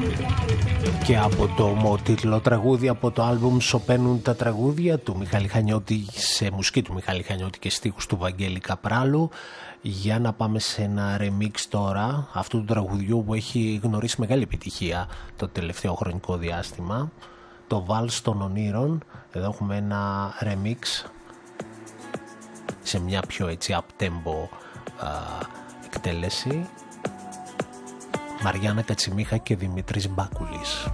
Και από το ομότιτλο τραγούδι από το άλμπουμ «Σωπαίνουν τα τραγούδια» του Μιχάλη Χανιώτη, σε μουσική του Μιχάλη Χανιώτη και στίχους του Βαγγέλη Καπράλου. Για να πάμε σε ένα remix τώρα αυτού του τραγουδιού που έχει γνωρίσει μεγάλη επιτυχία το τελευταίο χρονικό διάστημα, το Βάλς των Ονείρων. Εδώ έχουμε ένα remix σε μια πιο έτσι up-tempo εκτέλεση. Μαριάννα Κατσιμίχα και Δημήτρης Μπάκουλης.